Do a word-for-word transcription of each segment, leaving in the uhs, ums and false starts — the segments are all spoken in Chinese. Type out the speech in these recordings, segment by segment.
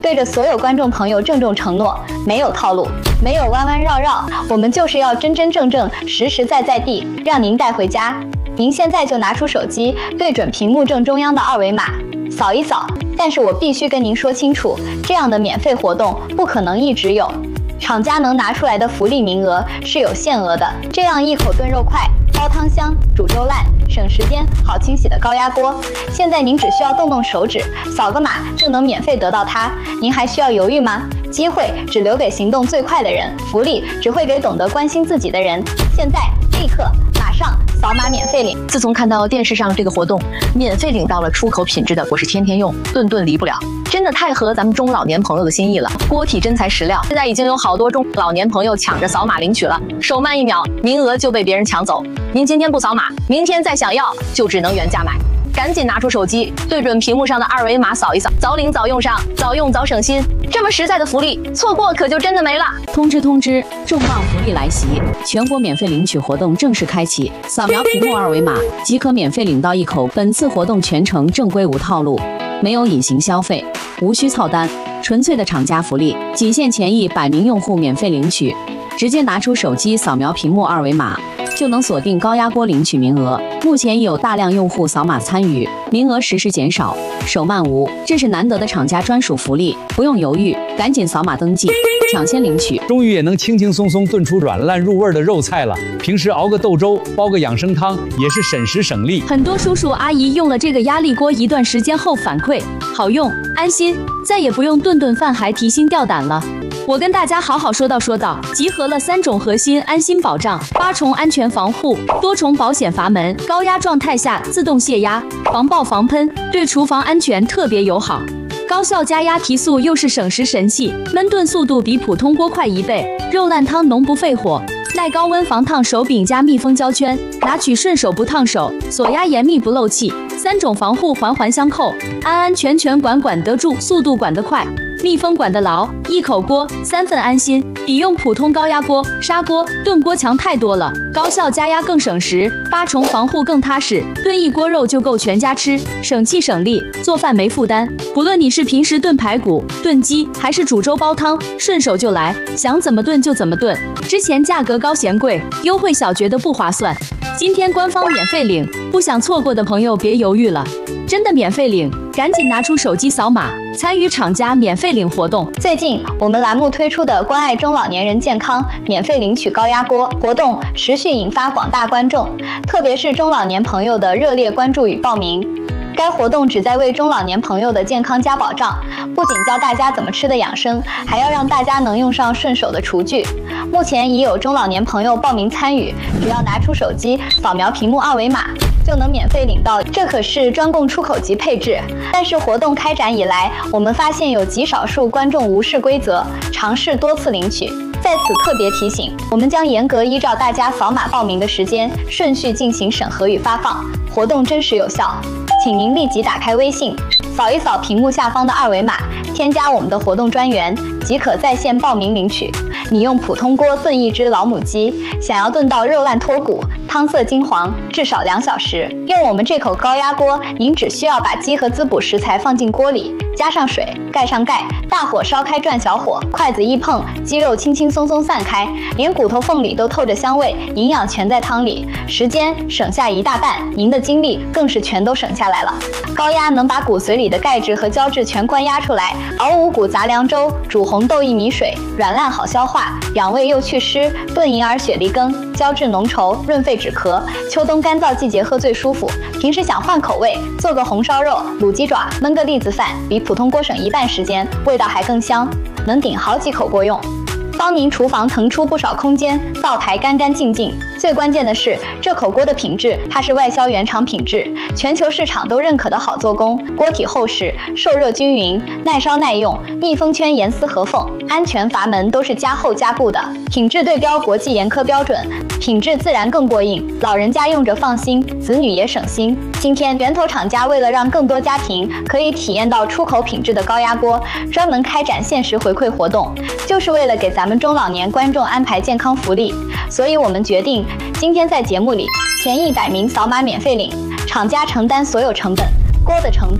对着所有观众朋友郑重承诺，没有套路，没有弯弯绕绕，我们就是要真真正正、实实在在地让您带回家。您现在就拿出手机，对准屏幕正中央的二维码，扫一扫。但是我必须跟您说清楚，这样的免费活动不可能一直有，厂家能拿出来的福利名额是有限额的。这样一口炖肉快、煲汤香、煮粥烂、省时间、好清洗的高压锅，现在您只需要动动手指，扫个码就能免费得到它。您还需要犹豫吗？机会只留给行动最快的人，福利只会给懂得关心自己的人。现在，立刻，马上扫码免费领！ 自从看到电视上这个活动，免费领到了出口品质的，我是天天用，顿顿离不了，真的太合咱们中老年朋友的心意了。锅体真材实料，现在已经有好多中老年朋友抢着扫码领取了，手慢一秒，名额就被别人抢走。您今天不扫码，明天再想要就只能原价买。赶紧拿出手机，对准屏幕上的二维码扫一扫，早领早用上，早用早省心。这么实在的福利，错过可就真的没了。 通知通知，重磅福利来袭！全国免费领取活动正式开启，扫描屏幕二维码即可免费领到一口。本次活动全程正规无套路，没有隐形消费，无需凑单，纯粹的厂家福利，仅限前一百名用户免费领取。直接拿出手机扫描屏幕二维码，就能锁定高压锅领取名额。目前已有大量用户扫码参与，名额实时减少，手慢无，这是难得的厂家专属福利，不用犹豫，赶紧扫码登记，抢先领取。 终于也能轻轻松松炖出软烂入味的肉菜了。平时熬个豆粥，煲个养生汤，也是省时省力。 很多叔叔阿姨用了这个压力锅一段时间后反馈好用、安心，再也不用顿顿饭还提心吊胆了。我跟大家好好说道说道，集合了三种核心安心保障、八重安全防护、多重保险阀门，高压状态下自动泄压，防爆防喷，对厨房安全特别友好。高效加压提速又是省时神器，焖炖速度比普通锅快一倍，肉烂汤浓不费火，耐高温防烫手柄加密封胶圈，拿取顺手不烫手，锁压严密不漏气，三种防护环环相扣，安安全全管管得住，速度管得快，密封管得牢，一口锅三份安心，比用普通高压锅、砂锅、炖锅强太多了。高效加压更省时，八重防护更踏实，炖一锅肉就够全家吃，省气省力，做饭没负担。不论你是平时炖排骨、炖鸡，还是煮粥煲汤，顺手就来，想怎么炖就怎么炖。之前价格高嫌贵，优惠小觉得不划算，今天官方免费领，不想错过的朋友别犹豫了，真的免费领，赶紧拿出手机扫码，参与厂家免费领活动。 最近我们栏目推出的关爱中老年人健康免费领取高压锅活动持续引发广大观众，特别是中老年朋友的热烈关注与报名。该活动旨在为中老年朋友的健康加保障，不仅教大家怎么吃的养生，还要让大家能用上顺手的厨具。目前已有中老年朋友报名参与，只要拿出手机扫描屏幕二维码，就能免费领到，这可是专供出口级配置。但是活动开展以来，我们发现有极少数观众无视规则，尝试多次领取。在此特别提醒，我们将严格依照大家扫码报名的时间顺序进行审核与发放，活动真实有效。请您立即打开微信，扫一扫屏幕下方的二维码，添加我们的活动专员，即可在线报名领取。你用普通锅炖一只老母鸡，想要炖到肉烂脱骨、汤色金黄，至少两小时。用我们这口高压锅，您只需要把鸡和滋补食材放进锅里，加上水，盖上盖，大火烧开转小火，筷子一碰，鸡肉轻轻松松散开，连骨头缝里都透着香味，营养全在汤里，时间省下一大半，您的精力更是全都省下来了。高压能把骨髓里的钙质和胶质全关压出来，熬五谷杂粮粥，煮红豆薏米水，软烂好消化，养胃又祛湿，炖银耳雪梨羹，胶质浓稠，润肺止咳，秋冬干燥季节喝最舒服。平时想换口味，做个红烧肉、卤鸡爪，焖个栗子饭，比普通锅省一半时间，味道还更香，能顶好几口锅用。帮您厨房腾出不少空间，灶台干干净净。最关键的是，这口锅的品质，它是外销原厂品质，全球市场都认可的好做工。锅体厚实，受热均匀，耐烧耐用，密封圈严丝合缝，安全阀门都是加厚加固的，品质对标国际严苛标准，品质自然更过硬，老人家用着放心，子女也省心。今天源头厂家为了让更多家庭可以体验到出口品质的高压锅，专门开展限时回馈活动，就是为了给咱们中老年观众安排健康福利。所以我们决定今天在节目里前一百名扫码免费领，厂家承担所有成本，锅的成本。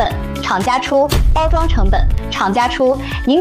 厂家出；包装成本，厂家出。您